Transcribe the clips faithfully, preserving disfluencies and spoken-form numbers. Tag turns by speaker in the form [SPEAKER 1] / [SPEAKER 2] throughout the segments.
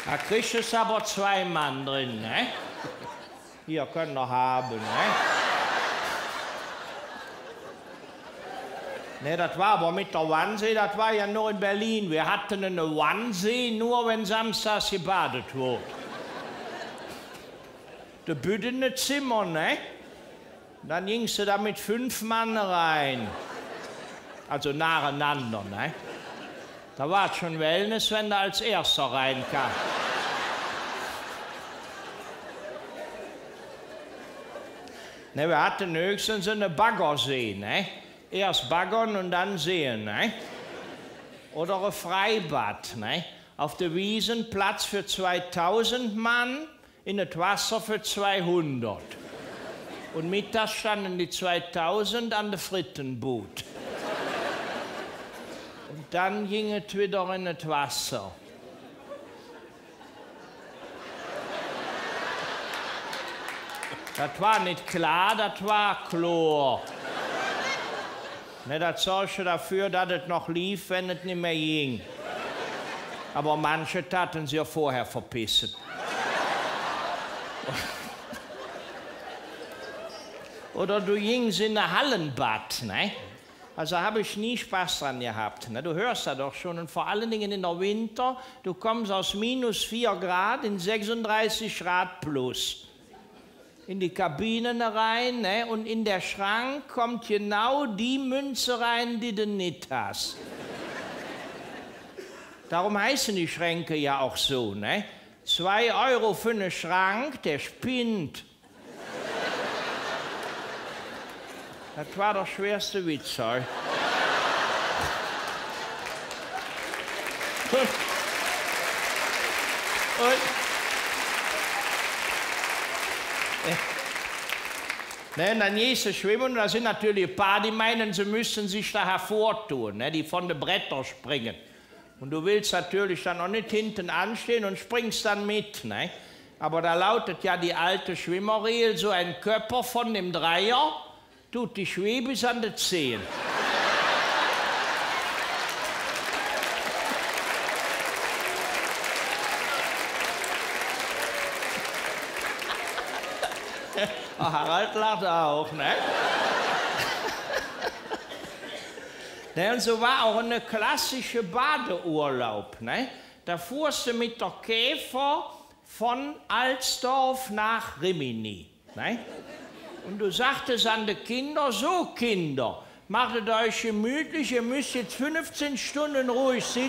[SPEAKER 1] Da kriegst du aber zwei Mann drin, ne? Hier, können wir haben, ne? Ne, das war aber mit der Wannsee, das war ja nur in Berlin. Wir hatten eine Wannsee, nur wenn samstags gebadet wurde. De büdene Zimmer, ne? Dann gingst du da mit fünf Mann rein. Also nacheinander, ne? Da war es schon Wellness, wenn du als Erster reinkam. Ne, wir hatten höchstens eine Baggersee, ne? Erst baggern und dann sehen, ne? Oder ein Freibad, ne? Auf der Wiesen Platz für zweitausend Mann, in das Wasser für zweihundert. Und mittags standen die zweitausend an der Frittenboot. Und dann ging es wieder in das Wasser. Das war nicht klar, das war Chlor. Ne, das sorgte dafür, dass es noch lief, wenn es nicht mehr ging. Aber manche taten sie ja vorher verpissen. Oder du gingst in ein Hallenbad, ne? Also habe ich nie Spaß dran gehabt. Ne? Du hörst das doch schon. Und vor allen Dingen in der Winter, du kommst aus minus vier Grad in sechsunddreißig Grad plus. In die Kabinen rein, ne? Und in der Schrank kommt genau die Münze rein, die du nicht hast. Darum heißen die Schränke ja auch so, ne? Zwei Euro für einen Schrank, der spinnt. Das war der schwerste Witz, ey. Und, und Ne, dann gehst du schwimmen und da sind natürlich ein paar, die meinen, sie müssen sich da hervortun, ne, die von den Brettern springen. Und du willst natürlich dann auch nicht hinten anstehen und springst dann mit. Ne? Aber da lautet ja die alte Schwimmerregel, so ein Körper von dem Dreier tut die Schwebe bis an die Zehen. Harald lacht auch, ne? Ne, und so war auch eine klassische Badeurlaub, ne? Da fuhrst du mit der Käfer von Alsdorf nach Rimini, ne? Und du sagtest an die Kinder, so Kinder, machtet euch gemütlich, ihr müsst jetzt fünfzehn Stunden ruhig sitzen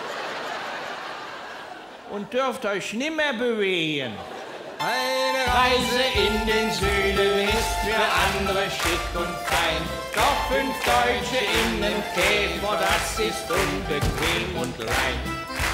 [SPEAKER 1] und dürft euch nicht mehr bewegen. Eine Reise in den Süden ist für andere schick und fein. Doch fünf Deutsche in nem Käfer, das ist unbequem und klein.